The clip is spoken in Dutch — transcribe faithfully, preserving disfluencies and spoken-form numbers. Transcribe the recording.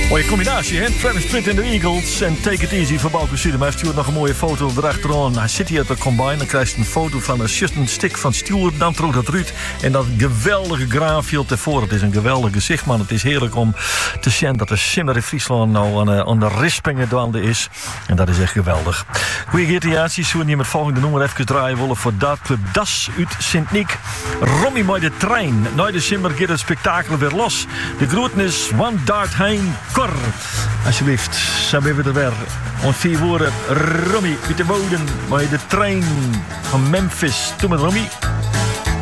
Mooie combinatie, hè? Travis Tritt in de Eagles en Take It Easy van Bauke Suderma. Hij stuurt nog een mooie foto erachteraan. Hij zit hier op de combine. Dan krijgt hij een foto van een just een stick van Stuart. Dan trok dat Ruud. En dat geweldige graafveld tevoren. Het is een geweldig gezicht, man. Het is heerlijk om te zien dat de Simmer in Friesland nou aan, aan de rispingen dwaalde is. En dat is echt geweldig. Goeie geertiaties. Zullen we met volgende nummer even draaien willen voor dat Club Das uit Sint-Niek. Rommie met de trein. Na de Simmer gaat het spektakel weer los. De groeten is One Dart Hein Cor. Alsjeblieft, zo ben we er weer. Om vier woorden, Rommie uit de Wouden. Maar de trein van Memphis. Toen met Rommie.